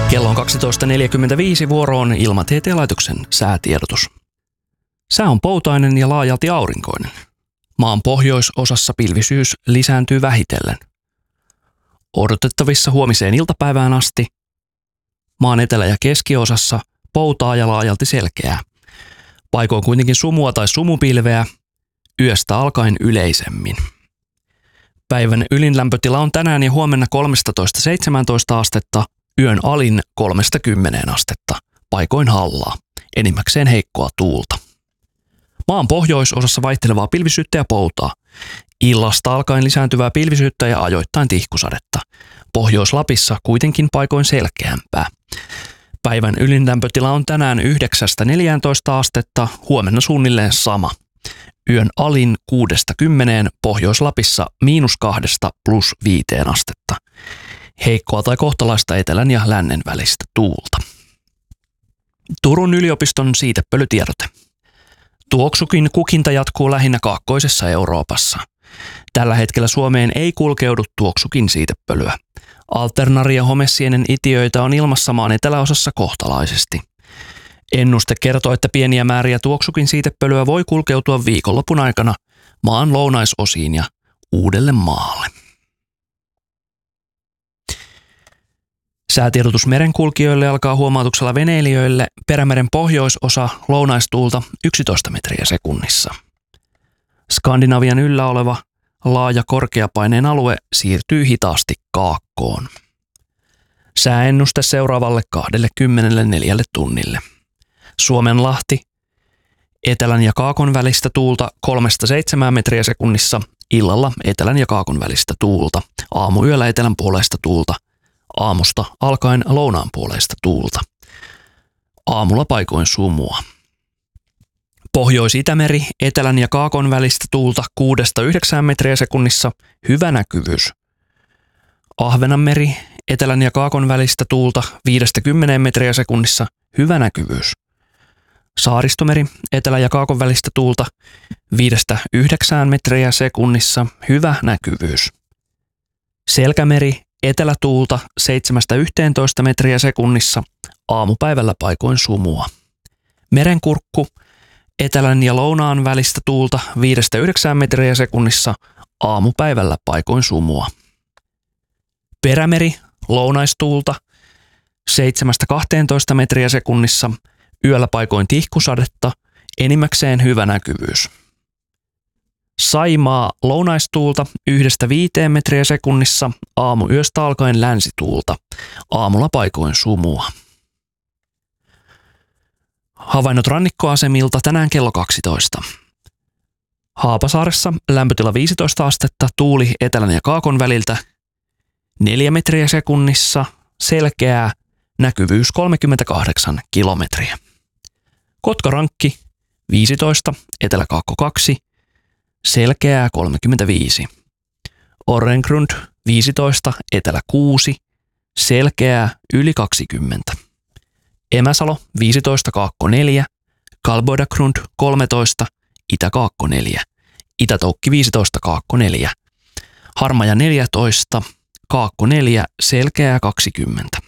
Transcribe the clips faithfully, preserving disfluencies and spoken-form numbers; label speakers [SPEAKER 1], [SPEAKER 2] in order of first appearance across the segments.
[SPEAKER 1] Kello on kaksitoista neljäkymmentäviisi, vuoroon Ilmatieteen laitoksen säätiedotus. Sää on poutainen ja laajalti aurinkoinen. Maan pohjoisosassa pilvisyys lisääntyy vähitellen. Odotettavissa huomiseen iltapäivään asti maan etelä- ja keskiosassa poutaa ja laajalti selkeää. Paikoin kuitenkin sumua tai sumupilveä, yöstä alkaen yleisemmin. Päivän ylin lämpötila on tänään ja huomenna kolmetoista seitsemäntoista astetta, yön alin kolmesta kymmeneen astetta, paikoin hallaa, enimmäkseen heikkoa tuulta. Maan pohjoisosassa vaihtelevaa pilvisyyttä ja poutaa. Illasta alkaen lisääntyvää pilvisyyttä ja ajoittain tihkusadetta. Pohjois-Lapissa kuitenkin paikoin selkeämpää. Päivän ylin lämpötila on tänään yhdeksästä neljääntoista astetta, huomenna suunnilleen sama. Yön alin kuudesta kymmeneen, Pohjois-Lapissa miinus kahdesta plus viiteen astetta. Heikkoa tai kohtalaista etelän ja lännen välistä tuulta. Turun yliopiston siitepölytiedote. Tuoksukin kukinta jatkuu lähinnä kaakkoisessa Euroopassa. Tällä hetkellä Suomeen ei kulkeudu tuoksukin siitepölyä. Alternaria homesienen itiöitä on ilmassa maan eteläosassa kohtalaisesti. Ennuste kertoo, että pieniä määriä tuoksukin siitepölyä voi kulkeutua viikonlopun aikana maan lounaisosiin ja Uudelle Maalle. Säätiedotus merenkulkijoille alkaa huomautuksella veneilijöille. Perämeren pohjoisosa lounaistuulta yksitoista metriä sekunnissa. Skandinavian yllä oleva laaja korkeapaineen alue siirtyy hitaasti kaakkoon. Sääennuste seuraavalle kaksikymmentäneljä tunnille. Suomenlahti, etelän ja kaakon välistä tuulta kolmesta seitsemään metriä sekunnissa, illalla etelän ja kaakon välistä tuulta, aamuyöllä etelän puoleista tuulta, aamusta alkaen lounaan puoleista tuulta. Aamulla paikoin sumua. Pohjois-Itämeri, etelän ja kaakon välistä tuulta kuudesta yhdeksään metriä sekunnissa, hyvä näkyvyys. Ahvenanmeri, etelän ja kaakon välistä tuulta viidestä kymmeneen metriä sekunnissa, hyvä näkyvyys. Saaristomeri, etelä- ja kaakon välistä tuulta viidestä yhdeksään metriä sekunnissa, hyvä näkyvyys. Selkämeri, etelätuulta seitsemästä yhteentoista metriä sekunnissa, aamupäivällä paikoin sumua. Merenkurkku, etelän ja lounaan välistä tuulta viidestä yhdeksään metriä sekunnissa, aamupäivällä paikoin sumua. Perämeri, lounaistuulta seitsemästä kahteentoista metriä sekunnissa, yöllä paikoin tihkusadetta, enimmäkseen hyvä näkyvyys. Saimaa, lounaistuulta yhdestä viiteen metriä sekunnissa, aamuyöstä alkaen länsituulta, aamulla paikoin sumua. Havainnot rannikkoasemilta tänään kello kaksitoista. Haapasaaressa lämpötila viisitoista astetta, tuuli etelän ja kaakon väliltä neljä metriä sekunnissa, selkeää, näkyvyys kolmekymmentäkahdeksan kilometriä. Kotkarankki viisitoista, etelä-kaakko kaksi, selkeää kolmekymmentäviisi. Orrengrund viisitoista, etelä kuusi, selkeää yli kaksikymmentä. Emäsalo viisitoista, kaakko neljä, Kalboidagrund kolmetoista, itä-kaakko neljä, Itätoukki viisitoista, kaakko neljä, Harmaja neljätoista, kaakko neljä, selkeää kaksikymmentä.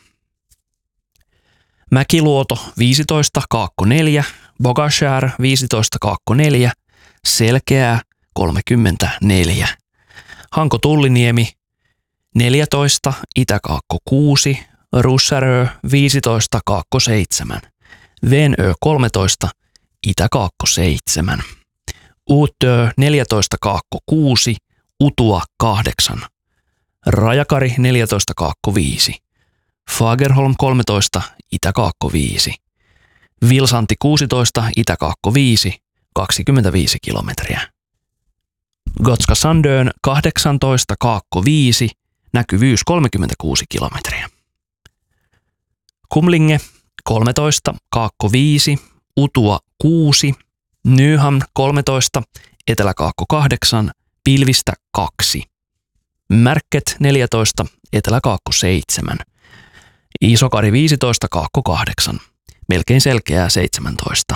[SPEAKER 1] Mäkiluoto viisitoista, kaakko neljä, Bogashär viisitoista, kaakko neljä, selkeää kolmekymmentäneljä. Hanko Tulliniemi neljätoista, itä-kaakko kuusi, Russärö viisitoista, kaakko seitsemän, Venö kolmetoista, itä-kaakko seitsemän, Uutö neljätoista, kaakko kuusi, Utua kahdeksan, Rajakari neljätoista, kaakko viisi, Fagerholm kolmetoista, itä-kaakko viisi, Vilsanti kuusitoista, itä-kaakko viisi, kaksikymmentäviisi kilometriä. Gotska Sandön kahdeksantoista, kaakko viisi, näkyvyys kolmekymmentäkuusi kilometriä. Kumlinge kolmetoista, kaakko viisi, Utua kuusi, Nyhamn kolmetoista, etelä-kaakko kahdeksan, pilvistä kaksi. Märket neljätoista, etelä-kaakko seitsemän. Isokari viisitoista, kaakko kahdeksan. Melkein selkeää seitsemäntoista.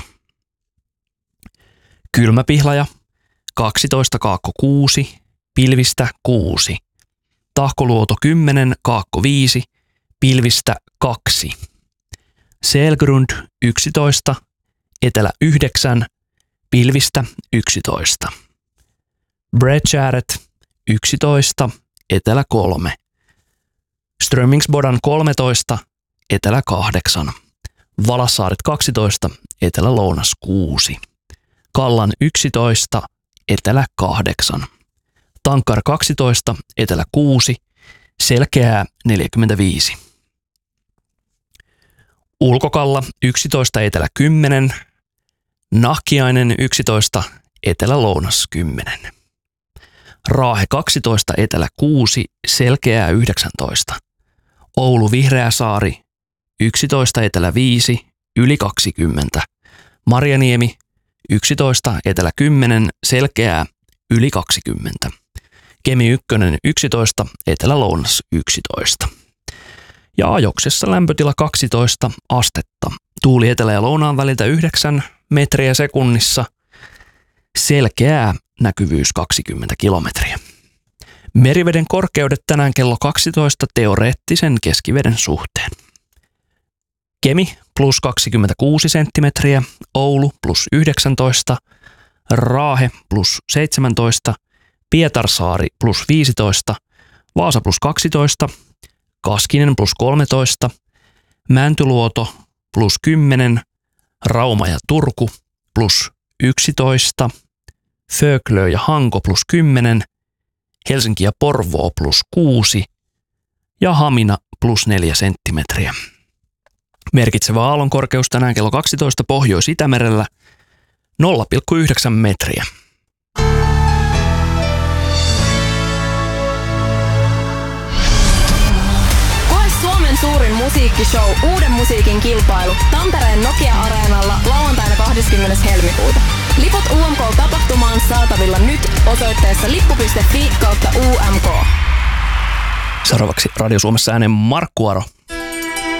[SPEAKER 1] Kylmäpihlaja kaksitoista, kaakko kuusi, pilvistä kuusi. Tahkoluoto kymmenen, kaakko viisi, pilvistä kaksi. Selgrund yksitoista, etelä yhdeksän, pilvistä yksitoista. Bredgäret yksitoista, etelä kolme. Strömingsbodan kolmetoista, etelä kahdeksan. Valassaaret kaksitoista, etelä lounas kuusi. Kallan yksitoista, etelä kahdeksan. Tankar kaksitoista, etelä kuusi, selkeää neljäkymmentäviisi. Ulkokalla yksitoista, etelä kymmenen, Nahkiainen yksitoista, etelä lounas kymmenen. Raahe kaksitoista, etelä kuusi, selkeää yhdeksäntoista. Oulu Vihreäsaari yksitoista, etelä viisi, yli kaksikymmentä. Marjaniemi yksitoista, etelä kymmenen, selkeää yli kaksikymmentä. Kemi yksi yksitoista, etelä lounas yksitoista. Ja ajoksessa lämpötila kaksitoista astetta. Tuuli etelä- ja lounaan väliltä yhdeksän metriä sekunnissa. Selkeää näkyvyys kaksikymmentä kilometriä. Meriveden korkeudet tänään kello kaksitoista teoreettisen keskiveden suhteen. Kemi plus kaksikymmentäkuusi senttimetriä, Oulu plus yhdeksäntoista, Raahe plus seitsemäntoista, Pietarsaari plus viisitoista, Vaasa plus kaksitoista, Kaskinen plus kolmetoista, Mäntyluoto plus kymmenen, Rauma ja Turku plus yksitoista, Föglö ja Hanko plus kymmenen, Helsinki ja Porvoo plus kuusi ja Hamina plus neljä senttimetriä. Merkitsevä aallonkorkeus tänään kello kaksitoista Pohjois-Itämerellä nolla pilkku yhdeksän metriä.
[SPEAKER 2] Koe Suomen suurin musiikkishow Uuden musiikin kilpailu Tampereen Nokia-areenalla lauantaina kahdeskymmenes helmikuuta. Liput U M K-tapahtumaan saatavilla nyt osoitteessa lippu piste fi kautta U M K.
[SPEAKER 1] Seuraavaksi Radio Suomessa äänen Markku Aro.